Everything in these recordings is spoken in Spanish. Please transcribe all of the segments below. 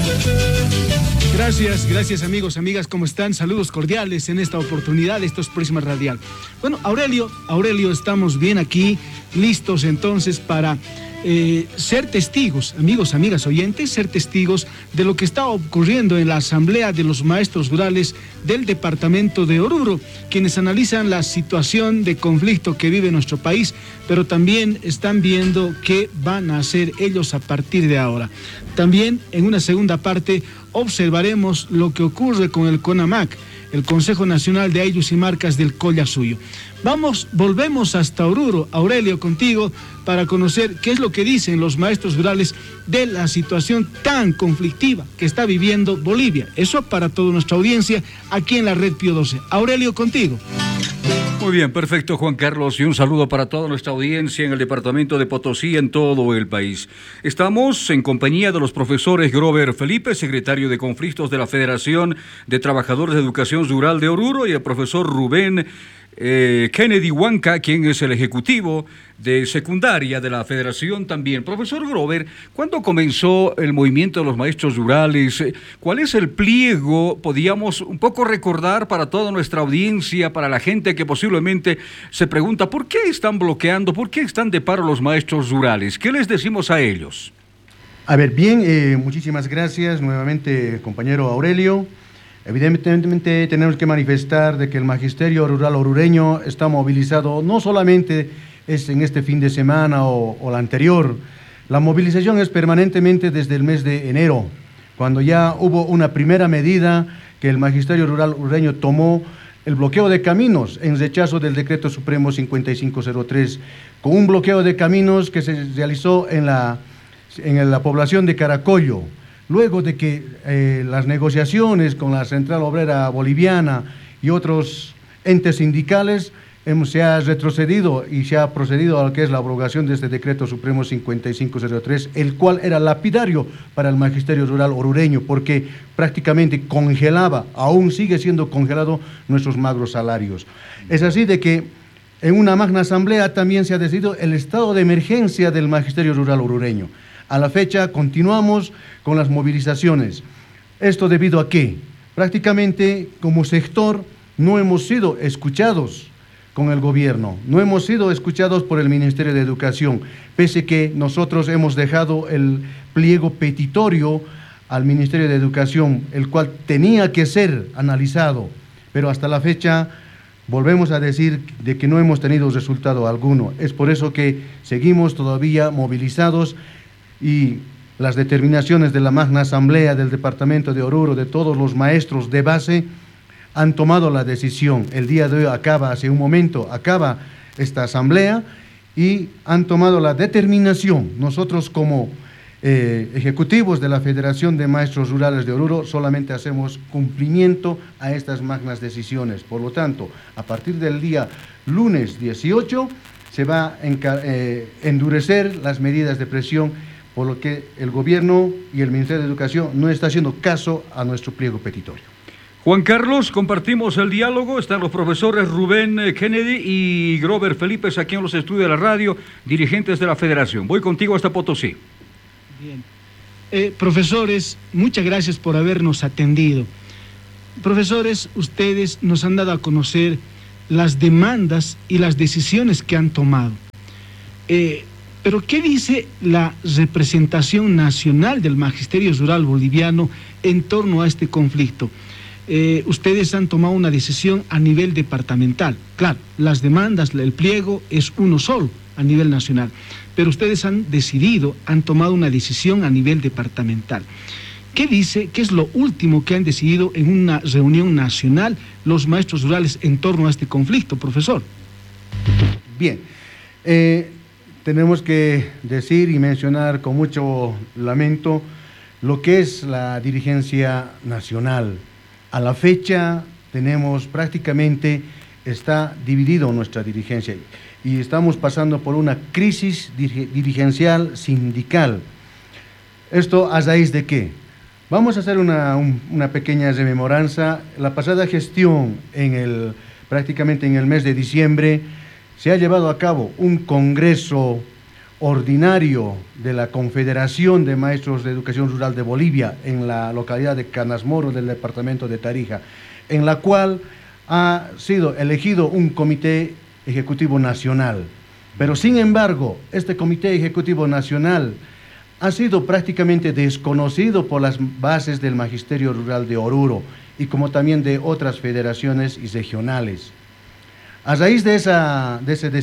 Gracias amigos, amigas, ¿cómo están? Saludos cordiales en esta oportunidad, esto es Prisma Radial. Bueno, Aurelio, estamos bien aquí, listos entonces para ser testigos, amigos, amigas oyentes, ser testigos de lo que está ocurriendo en la Asamblea de los Maestros Rurales del Departamento de Oruro, quienes analizan la situación de conflicto que vive nuestro país, pero también están viendo qué van a hacer ellos a partir de ahora. También en una segunda parte observaremos lo que ocurre con el CONAMAC, el Consejo Nacional de Ayllus y Marcas del Collasuyo. Volvemos hasta Oruro, Aurelio, contigo, para conocer qué es lo que dicen los maestros rurales de la situación tan conflictiva que está viviendo Bolivia. Eso para toda nuestra audiencia aquí en la Red Pío XII. Aurelio, contigo. Muy bien, perfecto, Juan Carlos, y un saludo para toda nuestra audiencia en el departamento de Potosí y en todo el país. Estamos en compañía de los profesores Grover Felipe, secretario de Conflictos de la Federación de Trabajadores de Educación Rural de Oruro, y el profesor Rubén Kennedy Huanca, quien es el ejecutivo de secundaria de la Federación también. Profesor Grover, ¿cuándo comenzó el movimiento de los maestros rurales? ¿Cuál es el pliego? Podíamos un poco recordar para toda nuestra audiencia, para la gente que posiblemente se pregunta ¿por qué están bloqueando? ¿Por qué están de paro los maestros rurales? ¿Qué les decimos a ellos? A ver, bien, muchísimas gracias nuevamente, compañero Aurelio. Evidentemente tenemos que manifestar de que el magisterio rural orureño está movilizado no solamente en este fin de semana o la anterior. La movilización es permanentemente desde el mes de enero, cuando ya hubo una primera medida que el magisterio rural orureño tomó, el bloqueo de caminos en rechazo del decreto supremo 5503, con un bloqueo de caminos que se realizó en la población de Caracollo. Luego de que las negociaciones con la Central Obrera Boliviana y otros entes sindicales se ha retrocedido y se ha procedido a lo que es la abrogación de este decreto supremo 5503, el cual era lapidario para el magisterio rural orureño, porque prácticamente congelaba, aún sigue siendo congelado, nuestros magros salarios. Es así de que en una magna asamblea también se ha decidido el estado de emergencia del magisterio rural orureño. A la fecha continuamos con las movilizaciones. ¿Esto debido a qué? Prácticamente como sector no hemos sido escuchados con el gobierno, no hemos sido escuchados por el Ministerio de Educación, pese que nosotros hemos dejado el pliego petitorio al Ministerio de Educación, el cual tenía que ser analizado, pero hasta la fecha volvemos a decir de que no hemos tenido resultado alguno. Es por eso que seguimos todavía movilizados y las determinaciones de la magna asamblea del departamento de Oruro, de todos los maestros de base, han tomado la decisión. El día de hoy hace un momento acaba esta asamblea y han tomado la determinación. Nosotros como ejecutivos de la Federación de Maestros Rurales de Oruro solamente hacemos cumplimiento a estas magnas decisiones. Por lo tanto, a partir del día lunes 18 se va a endurecer las medidas de presión, por lo que el gobierno y el Ministerio de Educación no está haciendo caso a nuestro pliego petitorio. Juan Carlos, compartimos el diálogo, están los profesores Rubén Kennedy y Grover Felipe aquí en los estudios de la radio, dirigentes de la Federación. Voy contigo hasta Potosí. Bien. Profesores, muchas gracias por habernos atendido. Profesores, ustedes nos han dado a conocer las demandas y las decisiones que han tomado. Pero ¿qué dice la representación nacional del magisterio rural boliviano en torno a este conflicto? Ustedes han tomado una decisión a nivel departamental. Claro, las demandas, el pliego es uno solo a nivel nacional, pero ustedes han tomado una decisión a nivel departamental. ¿Qué dice, qué es lo último que han decidido en una reunión nacional los maestros rurales en torno a este conflicto, profesor? Bien, tenemos que decir y mencionar con mucho lamento lo que es la dirigencia nacional. A la fecha tenemos prácticamente, está dividido nuestra dirigencia y estamos pasando por una crisis dirigencial sindical. ¿Esto a raíz de qué? Vamos a hacer una pequeña rememoranza. La pasada gestión, prácticamente en el mes de diciembre, se ha llevado a cabo un congreso ordinario de la Confederación de Maestros de Educación Rural de Bolivia en la localidad de Canasmoro del departamento de Tarija, en la cual ha sido elegido un comité ejecutivo nacional. Pero sin embargo, este comité ejecutivo nacional ha sido prácticamente desconocido por las bases del Magisterio Rural de Oruro y como también de otras federaciones y regionales. A raíz de esa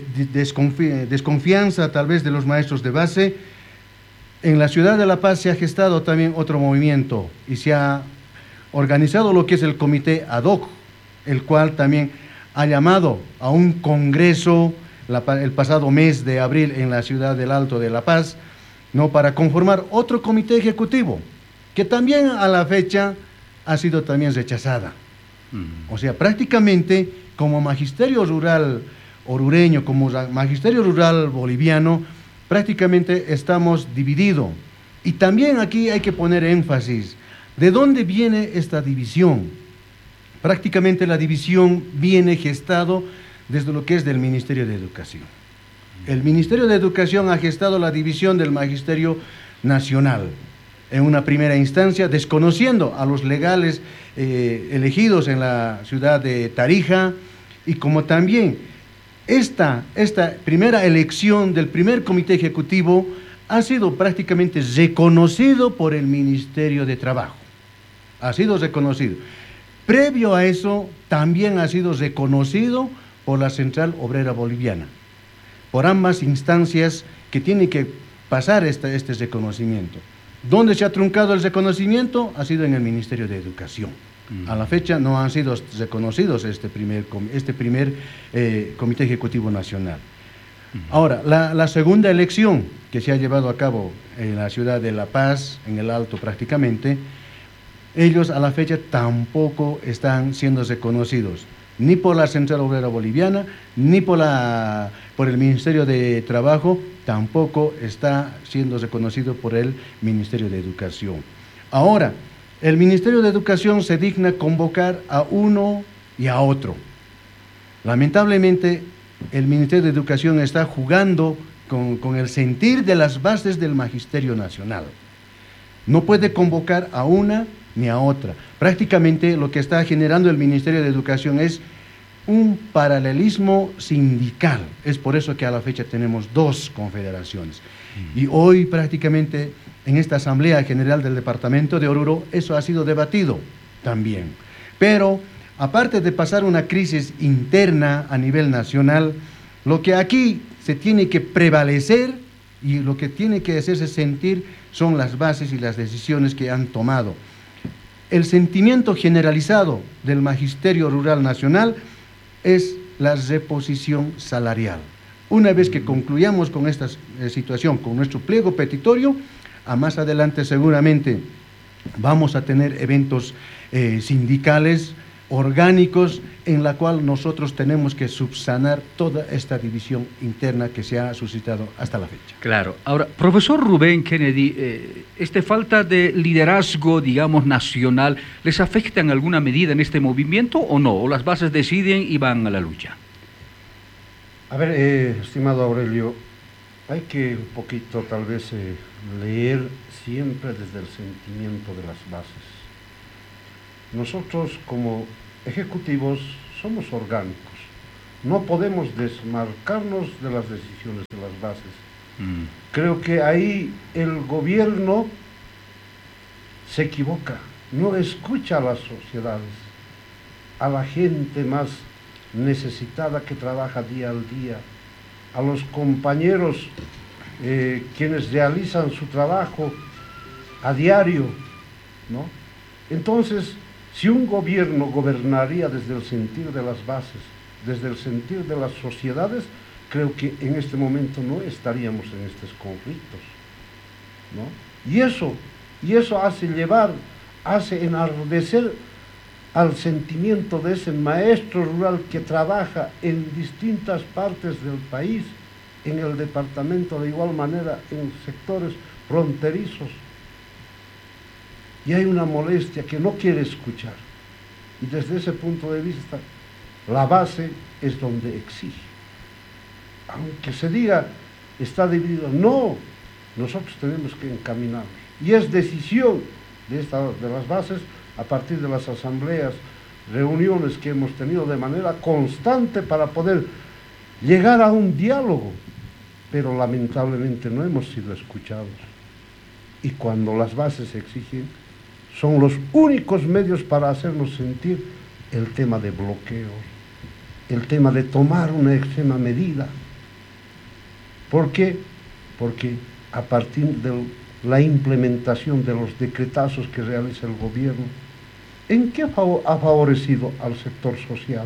desconfianza tal vez de los maestros de base, en la ciudad de La Paz se ha gestado también otro movimiento y se ha organizado lo que es el comité ad hoc, el cual también ha llamado a un congreso el pasado mes de abril en la ciudad del Alto de La Paz, ¿no?, para conformar otro comité ejecutivo, que también a la fecha ha sido también rechazada. O sea, prácticamente como magisterio rural orureño, como magisterio rural boliviano, prácticamente estamos divididos. Y también aquí hay que poner énfasis, ¿de dónde viene esta división? Prácticamente la división viene gestado desde lo que es del Ministerio de Educación. El Ministerio de Educación ha gestado la división del Magisterio Nacional en una primera instancia, desconociendo a los legales elegidos en la ciudad de Tarija, y como también esta primera elección del primer comité ejecutivo ha sido prácticamente reconocido por el Ministerio de Trabajo. Ha sido reconocido. Previo a eso, también ha sido reconocido por la Central Obrera Boliviana, por ambas instancias que tienen que pasar este reconocimiento. ¿Dónde se ha truncado el reconocimiento? Ha sido en el Ministerio de Educación. A la fecha no han sido reconocidos este primer Comité Ejecutivo Nacional. Ahora, la segunda elección que se ha llevado a cabo en la ciudad de La Paz, en el Alto prácticamente, ellos a la fecha tampoco están siendo reconocidos, ni por la Central Obrera Boliviana, ni por el Ministerio de Trabajo, tampoco está siendo reconocido por el Ministerio de Educación. Ahora, el Ministerio de Educación se digna convocar a uno y a otro. Lamentablemente, el Ministerio de Educación está jugando con el sentir de las bases del Magisterio Nacional. No puede convocar a una ni a otra. Prácticamente lo que está generando el Ministerio de Educación es un paralelismo sindical. Es por eso que a la fecha tenemos dos confederaciones. Y hoy prácticamente en esta Asamblea General del Departamento de Oruro eso ha sido debatido también. Pero aparte de pasar una crisis interna a nivel nacional, lo que aquí se tiene que prevalecer y lo que tiene que hacerse sentir son las bases y las decisiones que han tomado. El sentimiento generalizado del Magisterio Rural Nacional es la reposición salarial. Una vez que concluyamos con esta situación, con nuestro pliego petitorio, a más adelante seguramente vamos a tener eventos sindicales, orgánicos, en la cual nosotros tenemos que subsanar toda esta división interna que se ha suscitado hasta la fecha. Claro. Ahora, profesor Rubén Kennedy, ¿esta falta de liderazgo, digamos, nacional, les afecta en alguna medida en este movimiento o no? ¿O las bases deciden y van a la lucha? A ver, estimado Aurelio, hay que un poquito tal vez leer siempre desde el sentimiento de las bases. Nosotros como ejecutivos somos orgánicos, no podemos desmarcarnos de las decisiones de las bases. Creo que ahí el gobierno se equivoca, no escucha a las sociedades, a la gente más necesitada que trabaja día al día, a los compañeros quienes realizan su trabajo a diario, ¿no? Entonces, si un gobierno gobernaría desde el sentir de las bases, desde el sentir de las sociedades, creo que en este momento no estaríamos en estos conflictos, ¿no? Y eso hace enardecer al sentimiento de ese maestro rural que trabaja en distintas partes del país, en el departamento de igual manera en sectores fronterizos. Y hay una molestia que no quiere escuchar. Y desde ese punto de vista, la base es donde exige. Aunque se diga, está dividido. No, nosotros tenemos que encaminarnos. Y es decisión de las bases, a partir de las asambleas, reuniones que hemos tenido de manera constante para poder llegar a un diálogo, pero lamentablemente no hemos sido escuchados. Y cuando las bases exigen, son los únicos medios para hacernos sentir el tema de bloqueos, el tema de tomar una extrema medida. ¿Por qué? Porque a partir de la implementación de los decretazos que realiza el gobierno, ¿en qué ha favorecido al sector social?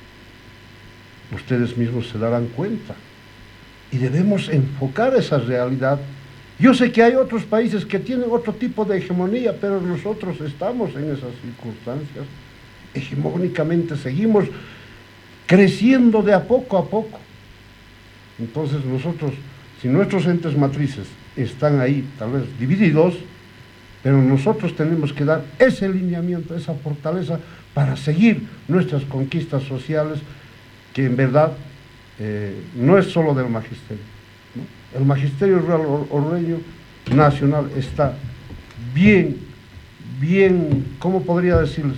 Ustedes mismos se darán cuenta. Y debemos enfocar esa realidad. Yo sé que hay otros países que tienen otro tipo de hegemonía, pero nosotros estamos en esas circunstancias. Hegemónicamente seguimos creciendo de a poco. Entonces nosotros, si nuestros entes matrices están ahí tal vez divididos, pero nosotros tenemos que dar ese lineamiento, esa fortaleza para seguir nuestras conquistas sociales, que en verdad no es solo del magisterio, ¿no? El magisterio rural orureño nacional está bien, ¿cómo podría decirles?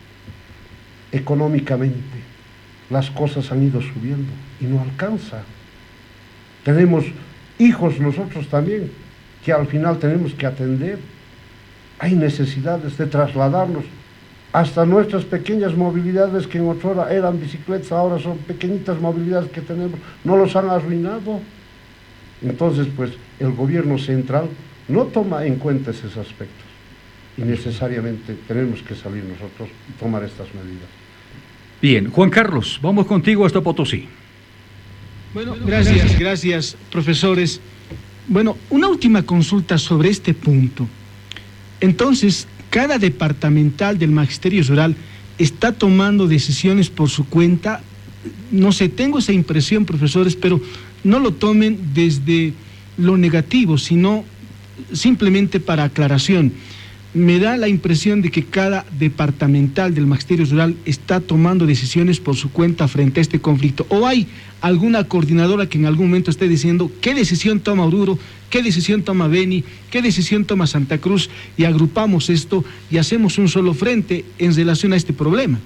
Económicamente, las cosas han ido subiendo y no alcanza. Tenemos hijos nosotros también, que al final tenemos que atender. Hay necesidades de trasladarnos. Hasta nuestras pequeñas movilidades, que en otra hora eran bicicletas, ahora son pequeñitas movilidades que tenemos, no los han arruinado. Entonces, pues, el gobierno central no toma en cuenta esos aspectos. Y necesariamente tenemos que salir nosotros y tomar estas medidas. Bien, Juan Carlos, vamos contigo hasta Potosí. Bueno, gracias, profesores. Bueno, una última consulta sobre este punto. Entonces, cada departamental del Magisterio Rural está tomando decisiones por su cuenta. No sé, tengo esa impresión, profesores, pero no lo tomen desde lo negativo, sino simplemente para aclaración. Me da la impresión de que cada departamental del Magisterio Rural está tomando decisiones por su cuenta frente a este conflicto. ¿O hay alguna coordinadora que en algún momento esté diciendo qué decisión toma Oruro, qué decisión toma Beni, qué decisión toma Santa Cruz, y agrupamos esto y hacemos un solo frente en relación a este problema?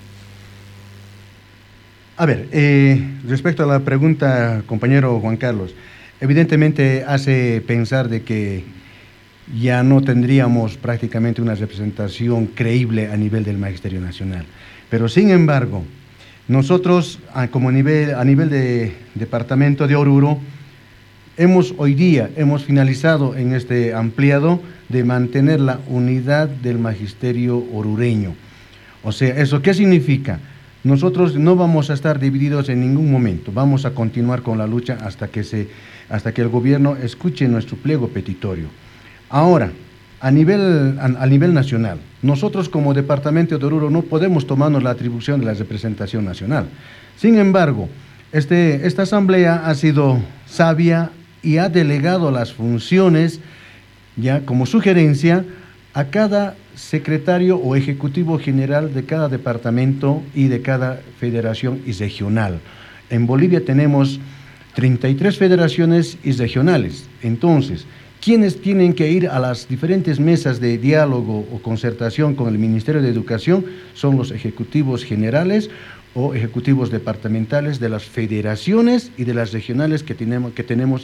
A ver, respecto a la pregunta, compañero Juan Carlos, evidentemente hace pensar de que ya no tendríamos prácticamente una representación creíble a nivel del Magisterio Nacional. Pero sin embargo, nosotros como a nivel de departamento de Oruro, hoy día hemos finalizado en este ampliado de mantener la unidad del magisterio orureño. O sea, ¿eso qué significa? Nosotros no vamos a estar divididos en ningún momento, vamos a continuar con la lucha hasta que el gobierno escuche nuestro pliego petitorio. Ahora, a nivel nacional, nosotros como departamento de Oruro no podemos tomarnos la atribución de la representación nacional. Sin embargo, esta asamblea ha sido sabia y ha delegado las funciones, ya como sugerencia, a cada secretario o ejecutivo general de cada departamento y de cada federación y regional. En Bolivia tenemos 33 federaciones y regionales. Entonces, quienes tienen que ir a las diferentes mesas de diálogo o concertación con el Ministerio de Educación son los ejecutivos generales o ejecutivos departamentales de las federaciones y de las regionales que tenemos